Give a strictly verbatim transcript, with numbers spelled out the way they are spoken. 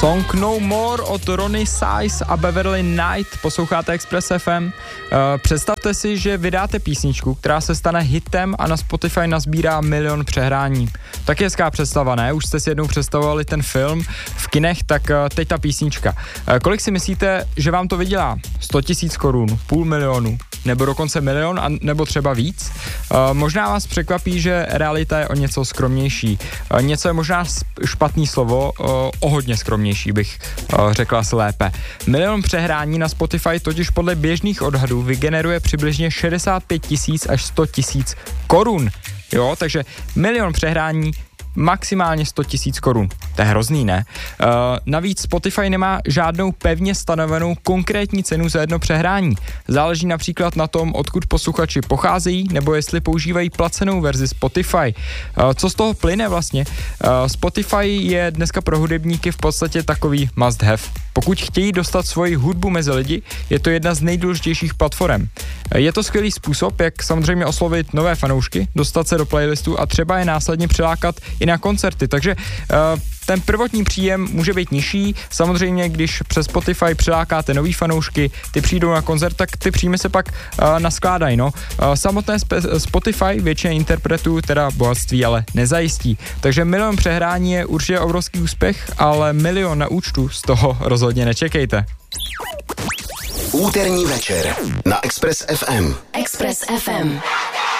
Song No More od Ronnie Size a Beverly Knight, posloucháte Express F M. Uh, představte si, že vydáte písničku, která se stane hitem a na Spotify nazbírá milion přehrání. Tak je hezká představa, ne? Už jste si jednou představovali ten film v kinech, tak uh, teď ta písnička. Uh, kolik si myslíte, že vám to vydělá? sto tisíc korun, půl milionu, nebo dokonce milion, a nebo třeba víc? Uh, možná vás překvapí, že realita je o něco skromnější. Uh, něco je možná špatný slovo, uh, o hodně skromnější bych uh, řekla asi lépe. Milion přehrání na Spotify totiž podle běžných odhadů vygeneruje přibližně šedesát pět tisíc až sto tisíc korun. Jo, takže milion přehrání, maximálně sto tisíc korun. To je hrozný, ne? Uh, navíc Spotify nemá žádnou pevně stanovenou konkrétní cenu za jedno přehrání. Záleží například na tom, odkud posluchači pocházejí, nebo jestli používají placenou verzi Spotify. Uh, co z toho plyne vlastně? Uh, Spotify je dneska pro hudebníky v podstatě takový must have. Pokud chtějí dostat svoji hudbu mezi lidi, je to jedna z nejdůležitějších platform. Je to skvělý způsob, jak samozřejmě oslovit nové fanoušky, dostat se do playlistu a třeba je následně přilákat i na koncerty. Takže uh, ten prvotní příjem může být nižší. Samozřejmě, když přes Spotify přilákáte nový fanoušky, ty přijdou na koncert, tak ty příjmy se pak uh, naskládají. No. Uh, samotné spe- Spotify většině interpretů teda bohatství ale nezajistí. Takže milion přehrání je určitě obrovský úspěch, ale milion na účtu z toho rozhodně nečekejte. Úterní večer na Express F M. Express F M.